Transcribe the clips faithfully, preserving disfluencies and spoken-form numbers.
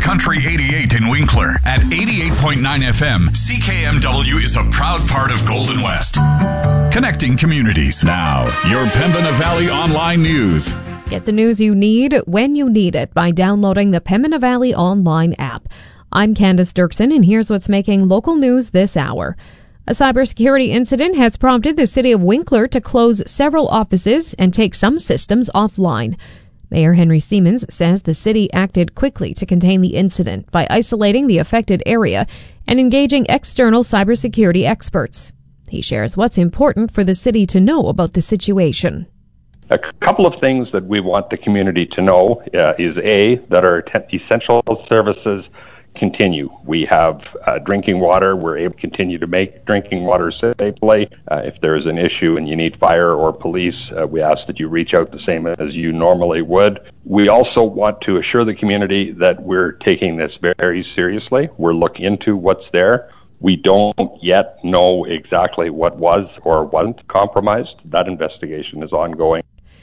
Country eighty-eight in Winkler. At eighty-eight point nine F M, C K M W is a proud part of Golden West. Connecting communities. Now, your Pembina Valley Online News. Get the news you need when you need it by downloading the Pembina Valley Online app. I'm Candace Dirksen, and here's what's making local news this hour. A cybersecurity incident has prompted the city of Winkler to close several offices and take some systems offline. Mayor Henry Siemens says the city acted quickly to contain the incident by isolating the affected area and engaging external cybersecurity experts. He shares what's important for the city to know about the situation. A couple of things that we want the community to know uh, is A, that our te- essential services continue. We have uh, drinking water. We're able to continue to make drinking water safely. Uh, if there is an issue and you need fire or police, uh, we ask that you reach out the same as you normally would. We also want to assure the community that we're taking this very seriously. We're looking into what's there. We don't yet know exactly what was or wasn't compromised. That investigation is ongoing.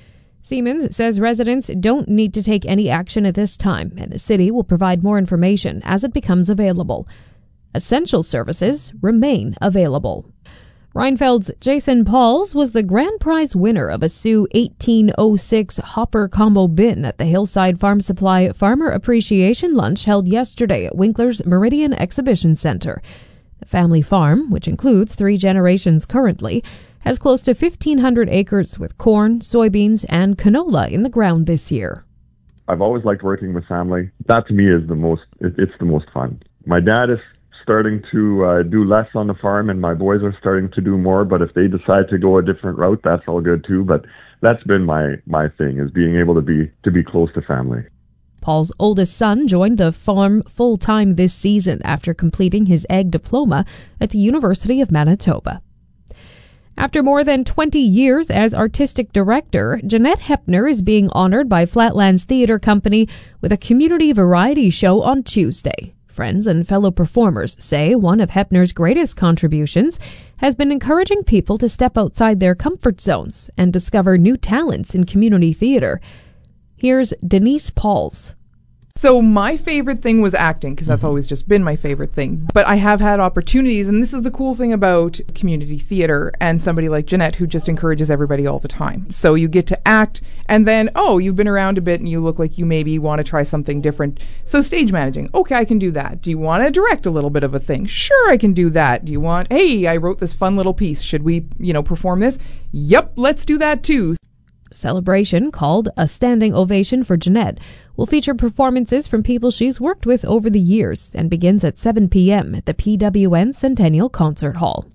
Siemens says residents don't need to take any action at this time, and the city will provide more information as it becomes available. Essential services remain available. Rheinfeld's Jason Pauls was the grand prize winner of a Sioux eighteen oh six Hopper Combo Bin at the Hillside Farm Supply Farmer Appreciation Lunch held yesterday at Winkler's Meridian Exhibition Center. The family farm, which includes three generations currently, has close to fifteen hundred acres with corn, soybeans, and canola in the ground this year. I've always liked working with family. That to me is the most, it, it's the most fun. My dad is starting to uh, do less on the farm, and my boys are starting to do more, but if they decide to go a different route, that's all good too. But that's been my, my thing, is being able to be, to be close to family. Paul's oldest son joined the farm full-time this season after completing his ag diploma at the University of Manitoba. After more than twenty years as artistic director, Jeanette Hepner is being honored by Flatlands Theatre Company with a community variety show on Tuesday. Friends and fellow performers say one of Hepner's greatest contributions has been encouraging people to step outside their comfort zones and discover new talents in community theatre. Here's Denise Pauls. So my favorite thing was acting, because that's always just been my favorite thing. But I have had opportunities, and this is the cool thing about community theater and somebody like Jeanette, who just encourages everybody all the time. So you get to act, and then, oh, you've been around a bit and you look like you maybe want to try something different. So stage managing, okay, I can do that. Do you want to direct a little bit of a thing? Sure, I can do that. Do you want, hey, I wrote this fun little piece. Should we, you know, perform this? Yep, let's do that too. Celebration, called A Standing Ovation for Jeanette, will feature performances from people she's worked with over the years and begins at seven p.m. at the P W N Centennial Concert Hall.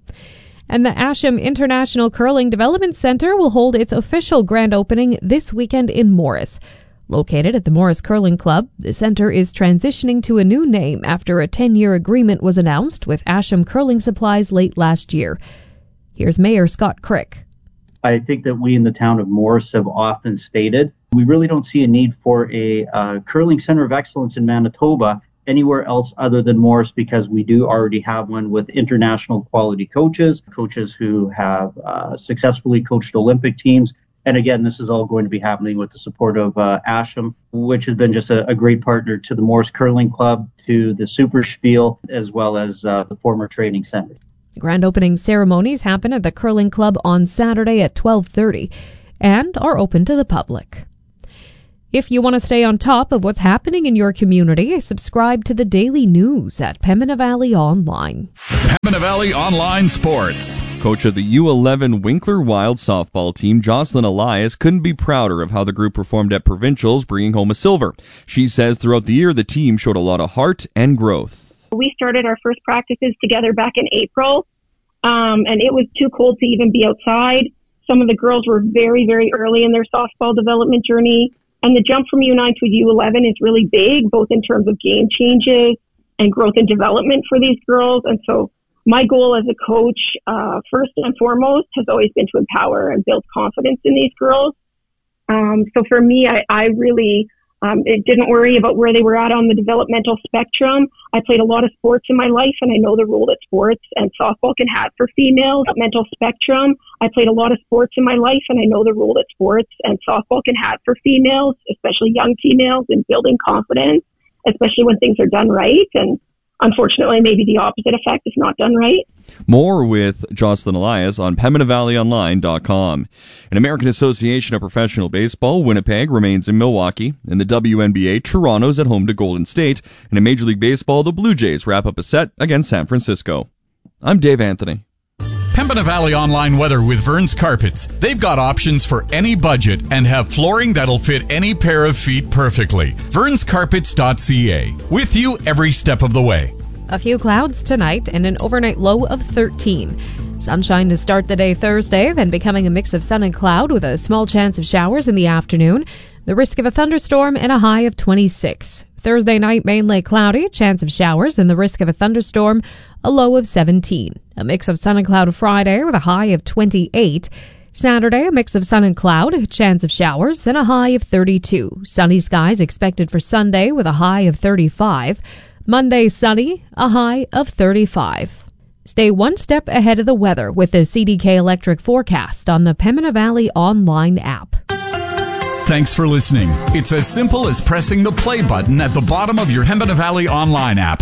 And the Asham International Curling Development Center will hold its official grand opening this weekend in Morris. Located at the Morris Curling Club, the center is transitioning to a new name after a ten-year agreement was announced with Asham Curling Supplies late last year. Here's Mayor Scott Crick. I think that we in the town of Morris have often stated we really don't see a need for a uh, curling center of excellence in Manitoba anywhere else other than Morris, because we do already have one with international quality coaches, coaches who have uh, successfully coached Olympic teams. And again, this is all going to be happening with the support of uh, Asham, which has been just a, a great partner to the Morris Curling Club, to the Super Spiel, as well as uh, the former training center. The grand opening ceremonies happen at the Curling Club on Saturday at twelve thirty and are open to the public. If you want to stay on top of what's happening in your community, subscribe to the daily news at Pembina Valley Online. Pembina Valley Online Sports. Coach of the U eleven Winkler Wild softball team, Jocelyn Elias, couldn't be prouder of how the group performed at Provincials, bringing home a silver. She says throughout the year the team showed a lot of heart and growth. We started our first practices together back in April, um, and it was too cold to even be outside. Some of the girls were very, very early in their softball development journey, and the jump from U nine to U eleven is really big, both in terms of game changes and growth and development for these girls. And so my goal as a coach, uh, first and foremost, has always been to empower and build confidence in these girls. Um, so for me, I, I really Um, it didn't worry about where they were at on the developmental spectrum. I played a lot of sports in my life, and I know the role that sports and softball can have for females. Mental spectrum. I played a lot of sports in my life, and I know the role that sports and softball can have for females, especially young females, in building confidence especially when things are done right. And unfortunately, maybe the opposite effect if not done right. More with Jocelyn Elias on Pembina Valley Online dot com. An American Association of Professional Baseball, Winnipeg remains in Milwaukee. In the W N B A, Toronto's at home to Golden State. And in Major League Baseball, the Blue Jays wrap up a set against San Francisco. I'm Dave Anthony. Pembina Valley Online Weather with Vern's Carpets. They've got options for any budget and have flooring that'll fit any pair of feet perfectly. verns carpets dot c a. With you every step of the way. A few clouds tonight and an overnight low of thirteen. Sunshine to start the day Thursday, then becoming a mix of sun and cloud with a small chance of showers in the afternoon. The risk of a thunderstorm and a high of twenty-six. Thursday night, mainly cloudy, chance of showers, and the risk of a thunderstorm, a low of seventeen. A mix of sun and cloud Friday with a high of twenty-eight. Saturday, a mix of sun and cloud, chance of showers, and a high of thirty-two. Sunny skies expected for Sunday with a high of thirty-five. Monday, sunny, a high of thirty-five. Stay one step ahead of the weather with the C D K Electric forecast on the Pembina Valley Online app. Thanks for listening. It's as simple as pressing the play button at the bottom of your Pembina Valley Online app.